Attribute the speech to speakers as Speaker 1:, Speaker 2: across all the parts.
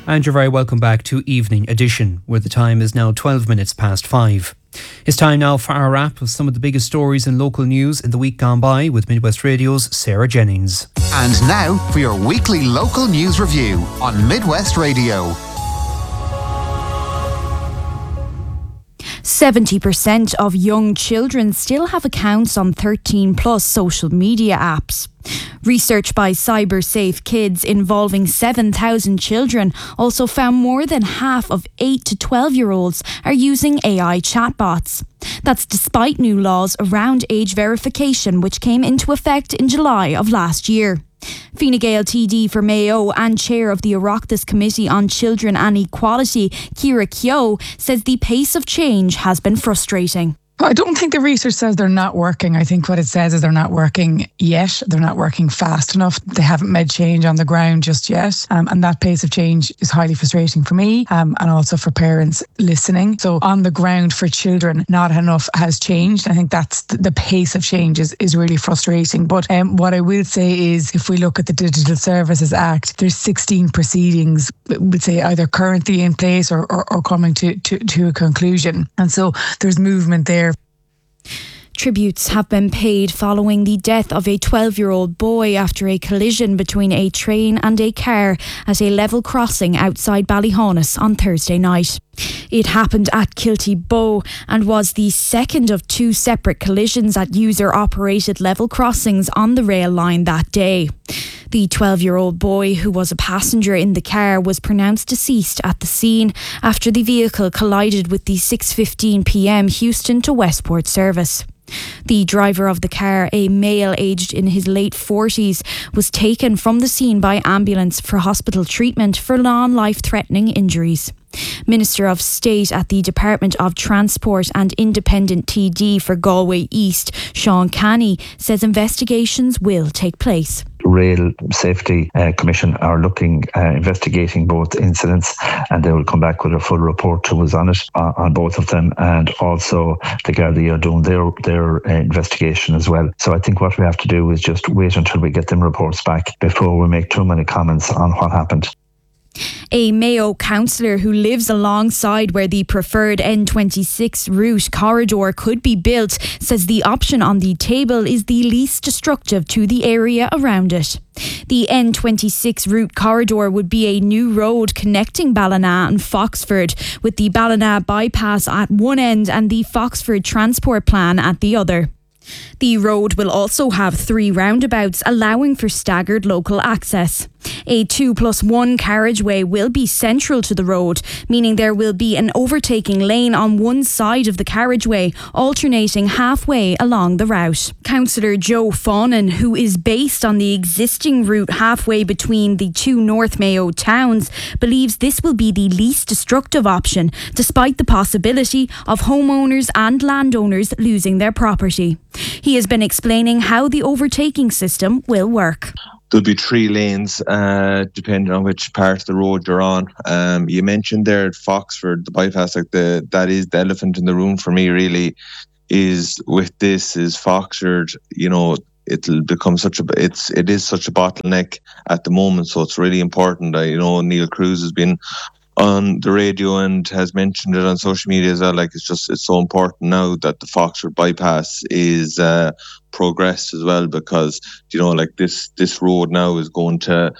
Speaker 1: And you're very welcome back to Evening Edition, where the time is now 12 minutes past 5. It's time now for our wrap of some of the biggest stories in local news in the week gone by with Midwest Radio's Sarah Jennings.
Speaker 2: And now for your weekly local news review on Midwest Radio.
Speaker 3: 70% of young children still have accounts on 13 plus social media apps. Research by CyberSafe Kids involving 7,000 children also found more than half of 8 to 12-year-olds are using AI chatbots. That's despite new laws around age verification which came into effect in July of last year. Fine Gael TD for Mayo and chair of the Oireachtas Committee on Children and Equality, Ciara Keogh, says the pace of change has been frustrating.
Speaker 4: I don't think the research says they're not working. I think what it says is they're not working yet. They're not working fast enough. They haven't made change on the ground just yet. And that pace of change is highly frustrating for me and also for parents listening. So on the ground for children, not enough has changed. I think that's the pace of change is really frustrating. But what I will say is if we look at the Digital Services Act, there's 16 proceedings, we'd say either currently in place or coming to a conclusion. And so there's movement there.
Speaker 3: Tributes have been paid following the death of a 12-year-old boy after a collision between a train and a car at a level crossing outside Ballyhonus on Thursday night. It happened at Kilty Bow and was the second of two separate collisions at user-operated level crossings on the rail line that day. The 12-year-old boy, who was a passenger in the car, was pronounced deceased at the scene after the vehicle collided with the 6:15 p.m. Houston to Westport service. The driver of the car, a male aged in his late 40s, was taken from the scene by ambulance for hospital treatment for non-life-threatening injuries. Minister of State at the Department of Transport and Independent TD for Galway East, Sean Canny, says investigations will take place.
Speaker 5: Rail Safety Commission are investigating both incidents, and they will come back with a full report to us on it, on both of them, and also the Gardaí are doing their investigation as well. So I think what we have to do is just wait until we get them reports back before we make too many comments on what happened.
Speaker 3: A Mayo councillor who lives alongside where the preferred N26 route corridor could be built says the option on the table is the least destructive to the area around it. The N26 route corridor would be a new road connecting Ballina and Foxford, with the Ballina bypass at one end and the Foxford transport plan at the other. The road will also have 3 roundabouts, allowing for staggered local access. A 2+1 carriageway will be central to the road, meaning there will be an overtaking lane on one side of the carriageway, alternating halfway along the route. Councillor Joe Fawnan, who is based on the existing route halfway between the two North Mayo towns, believes this will be the least destructive option, despite the possibility of homeowners and landowners losing their property. He has been explaining how the overtaking system will work.
Speaker 6: There'll be 3 lanes, depending on which part of the road you're on. You mentioned there at Foxford, the bypass, that is the elephant in the room for me, really, is Foxford, it'll become it is such a bottleneck at the moment, so it's really important. Neil Cruz has been on the radio and has mentioned it on social media as well. It's so important now that the Foxford bypass is progressed as well, because this road now is going to,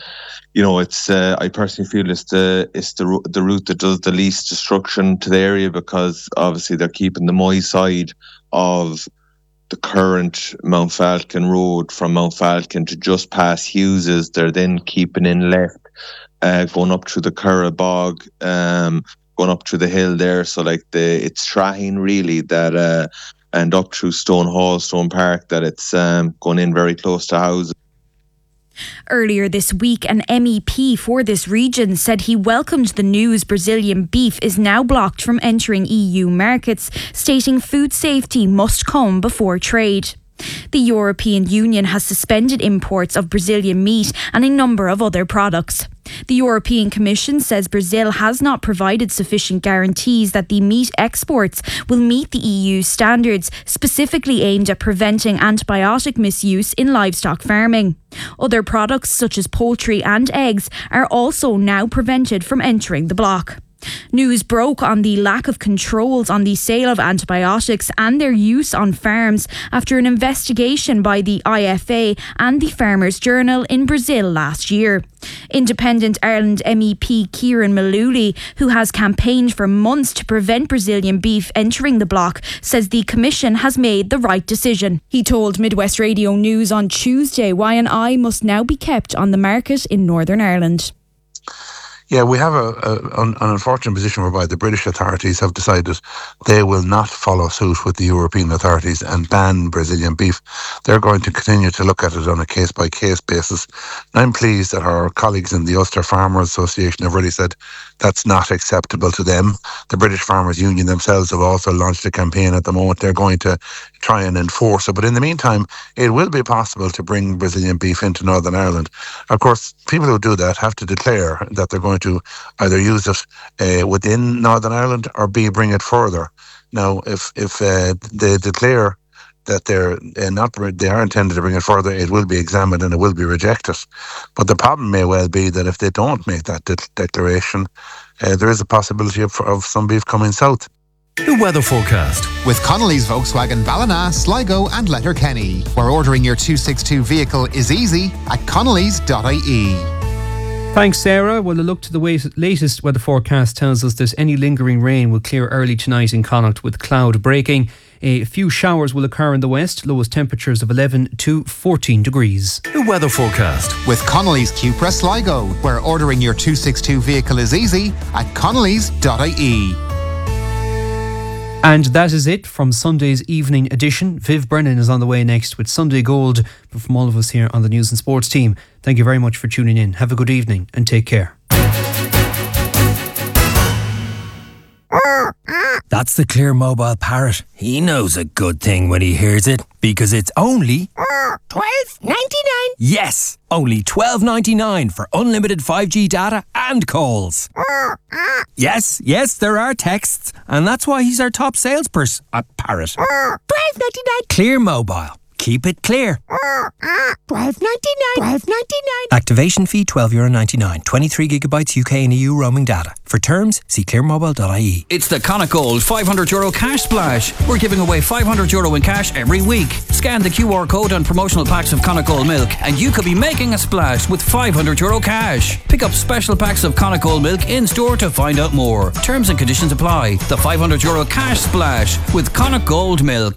Speaker 6: I personally feel it's the route that does the least destruction to the area, because obviously they're keeping the Moy side of the current Mount Falcon road from Mount Falcon to just past Hughes's. They're then keeping in left, going up through the Curra Bog, going up through the hill there. So it's Strahan really that, and up through Stone Park, that it's going in very close to houses.
Speaker 3: Earlier this week, an MEP for this region said he welcomed the news Brazilian beef is now blocked from entering EU markets, stating food safety must come before trade. The European Union has suspended imports of Brazilian meat and a number of other products. The European Commission says Brazil has not provided sufficient guarantees that the meat exports will meet the EU standards, specifically aimed at preventing antibiotic misuse in livestock farming. Other products such as poultry and eggs are also now prevented from entering the bloc. News broke on the lack of controls on the sale of antibiotics and their use on farms after an investigation by the IFA and the Farmers Journal in Brazil last year. Independent Ireland MEP Kieran Mullooly, who has campaigned for months to prevent Brazilian beef entering the bloc, says the Commission has made the right decision. He told Midwest Radio News on Tuesday why an eye must now be kept on the market in Northern Ireland.
Speaker 7: Yeah, we have an unfortunate position whereby the British authorities have decided they will not follow suit with the European authorities and ban Brazilian beef. They're going to continue to look at it on a case-by-case basis. And I'm pleased that our colleagues in the Ulster Farmers Association have already said that's not acceptable to them. The British Farmers Union themselves have also launched a campaign at the moment. They're going to try and enforce it. But in the meantime, it will be possible to bring Brazilian beef into Northern Ireland. Of course, people who do that have to declare that they're going to either use it within Northern Ireland or B, bring it further. Now, if they declare that they are intended to bring it further, it will be examined and it will be rejected. But the problem may well be that if they don't make that declaration, there is a possibility of some beef coming south.
Speaker 8: The weather forecast
Speaker 2: with Connolly's Volkswagen Ballina, Sligo and Letterkenny, where ordering your 262 vehicle is easy at connolly's.ie.
Speaker 1: Thanks, Sarah. Well, a look to the latest weather forecast tells us that any lingering rain will clear early tonight in Connacht with cloud breaking. A few showers will occur in the west, lowest temperatures of 11 to 14 degrees.
Speaker 8: The weather forecast
Speaker 2: with Connolly's Cupra Sligo, where ordering your 262 vehicle is easy at connolly's.ie.
Speaker 1: And that is it from Sunday's evening edition. Viv Brennan is on the way next with Sunday Gold. But from all of us here on the News and Sports team, thank you very much for tuning in. Have a good evening and take care.
Speaker 9: That's the Clear Mobile Parrot. He knows a good thing when he hears it, because it's only $12.99. Yes, only $12.99 for unlimited 5G data and calls. Yes, there are texts, and that's why he's our top salesperson at Parrot. $12.99. Clear Mobile. Keep it clear. $12.99. Activation fee €12.99. 23 gigabytes UK and EU roaming data. For terms, see clearmobile.ie.
Speaker 10: It's the Connacht Gold €500 cash splash. We're giving away €500 in cash every week. Scan the QR code on promotional packs of Connacht Gold milk and you could be making a splash with €500 cash. Pick up special packs of Connacht Gold milk in store to find out more. Terms and conditions apply. The €500 cash splash with Connacht Gold milk.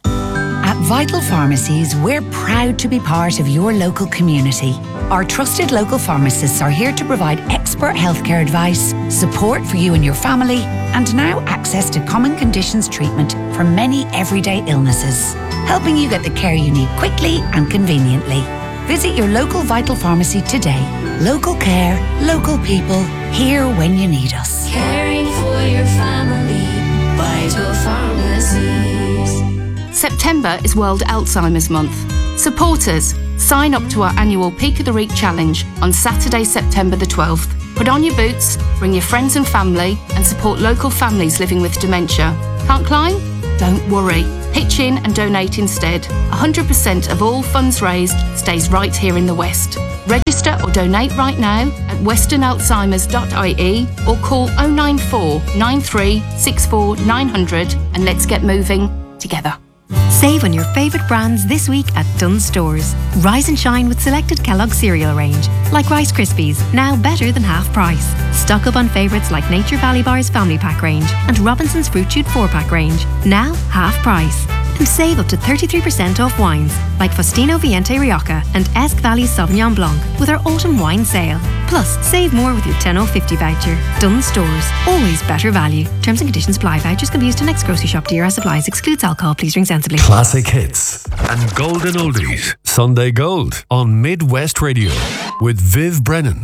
Speaker 11: At Vital Pharmacies, we're proud to be part of your local community. Our trusted local pharmacists are here to provide expert healthcare advice, support for you and your family, and now access to common conditions treatment for many everyday illnesses, helping you get the care you need quickly and conveniently. Visit your local Vital Pharmacy today. Local care, local people, here when you need us.
Speaker 12: Caring for your family, Vital Pharmacies.
Speaker 13: September is World Alzheimer's Month. Support us. Sign up to our annual Peak of the Week challenge on Saturday, September the 12th. Put on your boots, bring your friends and family, and support local families living with dementia. Can't climb? Don't worry. Pitch in and donate instead. 100% of all funds raised stays right here in the West. Register or donate right now at westernalzheimers.ie or call 094 93 64 900 and let's get moving together.
Speaker 14: Save on your favourite brands this week at Dunnes Stores. Rise and shine with selected Kellogg's cereal range, like Rice Krispies, now better than half price. Stock up on favourites like Nature Valley Bar's Family Pack range and Robinson's Fruit Chewed 4-pack range, now half price. And save up to 33% off wines like Faustino Viente Rioja and Esk Valley Sauvignon Blanc with our autumn wine sale. Plus, save more with your 10/50 voucher. Dunnes Stores, always better value. Terms and conditions apply. Vouchers can be used to next grocery shop. DRS supplies. Excludes alcohol. Please drink sensibly.
Speaker 8: Classic hits and golden oldies. Sunday Gold on Midwest Radio with Viv Brennan.